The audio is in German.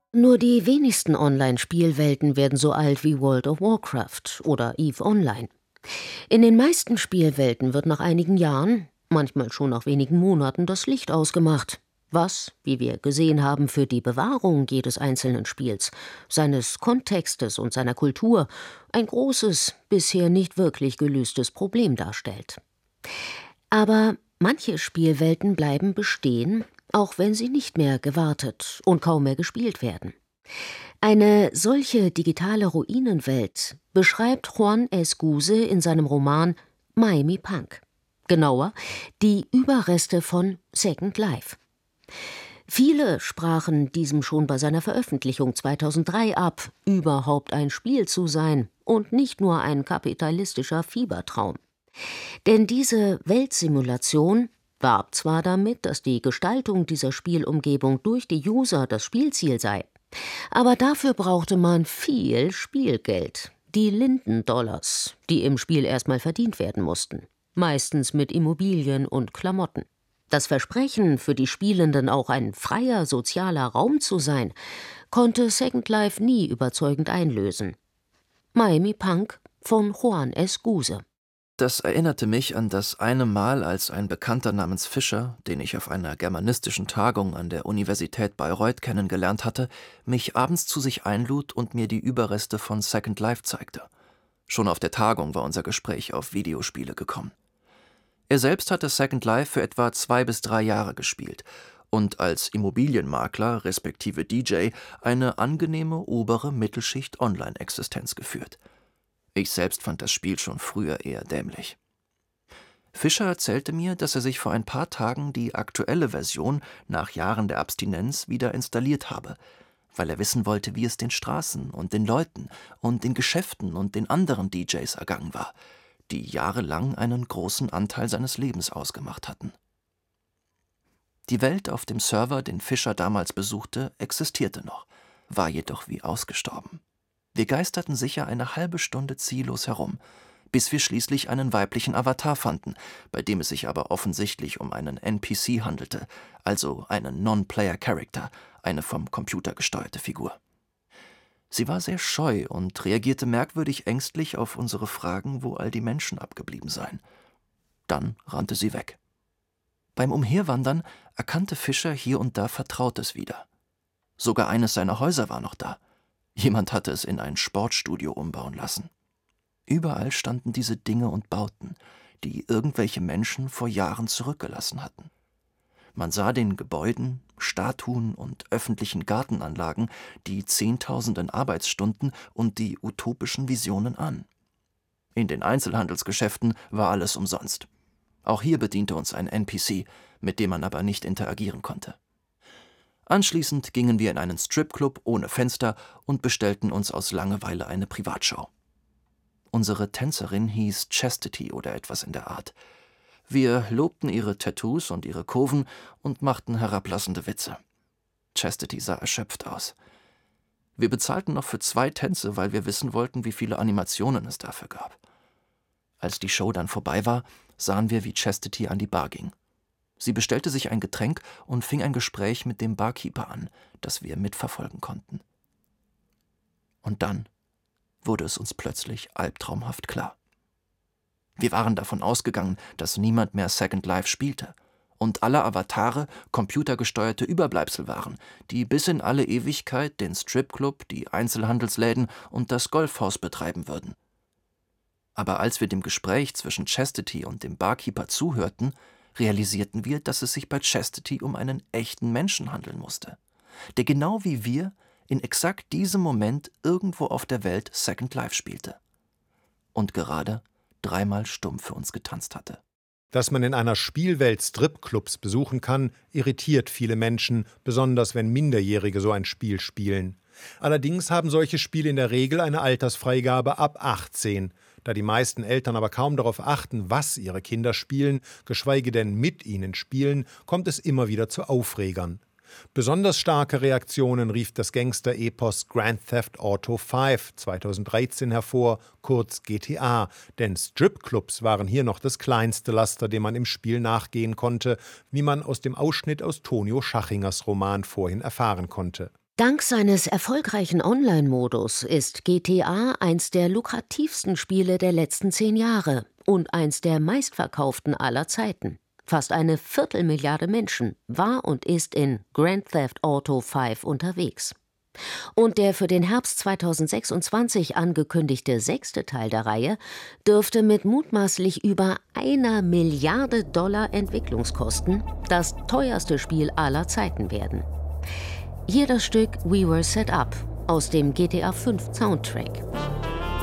Nur die wenigsten Online-Spielwelten werden so alt wie World of Warcraft oder EVE Online. In den meisten Spielwelten wird nach einigen Jahren, manchmal schon nach wenigen Monaten, das Licht ausgemacht. Was, wie wir gesehen haben, für die Bewahrung jedes einzelnen Spiels, seines Kontextes und seiner Kultur ein großes, bisher nicht wirklich gelöstes Problem darstellt. Aber manche Spielwelten bleiben bestehen, auch wenn sie nicht mehr gewartet und kaum mehr gespielt werden. Eine solche digitale Ruinenwelt beschreibt Juan Escuse in seinem Roman Miami Punk. Genauer, die Überreste von Second Life. Viele sprachen diesem schon bei seiner Veröffentlichung 2003 ab, überhaupt ein Spiel zu sein und nicht nur ein kapitalistischer Fiebertraum. Denn diese Weltsimulation warb zwar damit, dass die Gestaltung dieser Spielumgebung durch die User das Spielziel sei, aber dafür brauchte man viel Spielgeld, die Lindendollars, die im Spiel erstmal verdient werden mussten, meistens mit Immobilien und Klamotten. Das Versprechen, für die Spielenden auch ein freier sozialer Raum zu sein, konnte Second Life nie überzeugend einlösen. Miami Punk von Juan Escuse. Das erinnerte mich an das eine Mal, als ein Bekannter namens Fischer, den ich auf einer germanistischen Tagung an der Universität Bayreuth kennengelernt hatte, mich abends zu sich einlud und mir die Überreste von Second Life zeigte. Schon auf der Tagung war unser Gespräch auf Videospiele gekommen. Er selbst hatte Second Life für etwa 2 bis 3 Jahre gespielt und als Immobilienmakler respektive DJ eine angenehme obere Mittelschicht-Online-Existenz geführt. Ich selbst fand das Spiel schon früher eher dämlich. Fischer erzählte mir, dass er sich vor ein paar Tagen die aktuelle Version nach Jahren der Abstinenz wieder installiert habe, weil er wissen wollte, wie es den Straßen und den Leuten und den Geschäften und den anderen DJs ergangen war, die jahrelang einen großen Anteil seines Lebens ausgemacht hatten. Die Welt auf dem Server, den Fischer damals besuchte, existierte noch, war jedoch wie ausgestorben. Wir geisterten sicher eine halbe Stunde ziellos herum, bis wir schließlich einen weiblichen Avatar fanden, bei dem es sich aber offensichtlich um einen NPC handelte, also einen Non-Player-Character, eine vom Computer gesteuerte Figur. Sie war sehr scheu und reagierte merkwürdig ängstlich auf unsere Fragen, wo all die Menschen abgeblieben seien. Dann rannte sie weg. Beim Umherwandern erkannte Fischer hier und da Vertrautes wieder. Sogar eines seiner Häuser war noch da. Jemand hatte es in ein Sportstudio umbauen lassen. Überall standen diese Dinge und Bauten, die irgendwelche Menschen vor Jahren zurückgelassen hatten. Man sah den Gebäuden, Statuen und öffentlichen Gartenanlagen die Zehntausenden Arbeitsstunden und die utopischen Visionen an. In den Einzelhandelsgeschäften war alles umsonst. Auch hier bediente uns ein NPC, mit dem man aber nicht interagieren konnte. Anschließend gingen wir in einen Stripclub ohne Fenster und bestellten uns aus Langeweile eine Privatschau. Unsere Tänzerin hieß Chastity oder etwas in der Art. Wir lobten ihre Tattoos und ihre Kurven und machten herablassende Witze. Chastity sah erschöpft aus. Wir bezahlten noch für 2 Tänze, weil wir wissen wollten, wie viele Animationen es dafür gab. Als die Show dann vorbei war, sahen wir, wie Chastity an die Bar ging. Sie bestellte sich ein Getränk und fing ein Gespräch mit dem Barkeeper an, das wir mitverfolgen konnten. Und dann wurde es uns plötzlich albtraumhaft klar. Wir waren davon ausgegangen, dass niemand mehr Second Life spielte und alle Avatare computergesteuerte Überbleibsel waren, die bis in alle Ewigkeit den Stripclub, die Einzelhandelsläden und das Golfhaus betreiben würden. Aber als wir dem Gespräch zwischen Chastity und dem Barkeeper zuhörten, realisierten wir, dass es sich bei Chastity um einen echten Menschen handeln musste, der genau wie wir in exakt diesem Moment irgendwo auf der Welt Second Life spielte und gerade 3-mal stumm für uns getanzt hatte. Dass man in einer Spielwelt Stripclubs besuchen kann, irritiert viele Menschen, besonders wenn Minderjährige so ein Spiel spielen. Allerdings haben solche Spiele in der Regel eine Altersfreigabe ab 18. Da die meisten Eltern aber kaum darauf achten, was ihre Kinder spielen, geschweige denn mit ihnen spielen, kommt es immer wieder zu Aufregern. Besonders starke Reaktionen rief das Gangster-Epos Grand Theft Auto V 2013 hervor, kurz GTA, denn Stripclubs waren hier noch das kleinste Laster, dem man im Spiel nachgehen konnte, wie man aus dem Ausschnitt aus Tonio Schachingers Roman vorhin erfahren konnte. Dank seines erfolgreichen Online-Modus ist GTA eins der lukrativsten Spiele der letzten 10 Jahre und eins der meistverkauften aller Zeiten. Fast 250 Millionen Menschen war und ist in Grand Theft Auto V unterwegs. Und der für den Herbst 2026 angekündigte 6. Teil der Reihe dürfte mit mutmaßlich über $1 Milliarde Entwicklungskosten das teuerste Spiel aller Zeiten werden. Hier das Stück We Were Set Up aus dem GTA V Soundtrack.